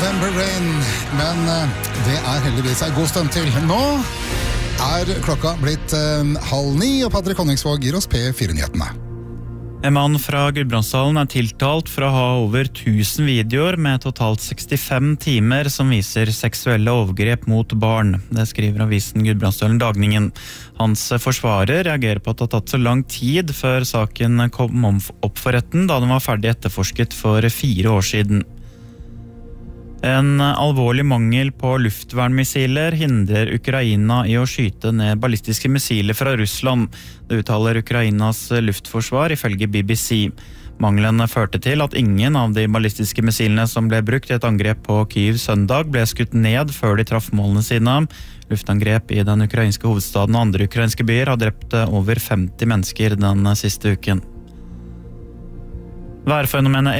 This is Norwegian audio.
November Rain, men det heldigvis en god stund til. Nå klokka blitt 8:30, og Patrick Honningsvåg gir oss P4-nyhetene. En mann fra Gudbrandsdalen tiltalt for å ha over 1000 videoer med totalt 65 timer som viser seksuelle overgrep mot barn. Det skriver avisen Gudbrandsdalen Dagningen. Hans forsvarer reagerer på at det har tatt så lang tid før saken kom opp for retten, da den var ferdig etterforsket for 4 år siden. En alvorlig mangel på luftvernmissiler hindrer Ukraina i å skyte ned ballistiske missiler fra Russland. Det uttaler Ukrainas luftforsvar ifølge BBC. Mangelen førte til at ingen av de ballistiske missilene som ble brukt i et angrep på Kyiv søndag ble skutt ned før de traff målene sine. Luftangrep i den ukrainske hovedstaden og andre ukrainske byer har drept over 50 mennesker den siste uken. Værfenomenet